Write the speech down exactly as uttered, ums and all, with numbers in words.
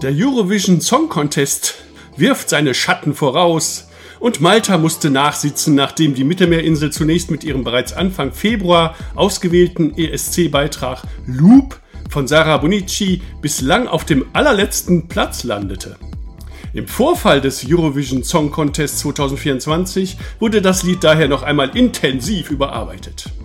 Der Eurovision Song Contest wirft seine Schatten voraus und Malta musste nachsitzen, nachdem die Mittelmeerinsel zunächst mit ihrem bereits Anfang Februar ausgewählten E S C-Beitrag Loop von Sara Bonnici bislang auf dem allerletzten Platz landete. Im Vorfall des Eurovision Song Contest zwanzig vierundzwanzig wurde das Lied daher noch einmal intensiv überarbeitet.